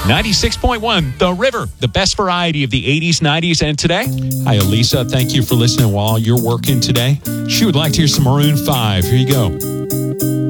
96.1 The River, the best variety of the 80s, 90s, and today. Hi, Elisa. Thank you for listening while you're working today. She would like to hear some Maroon 5. Here you go.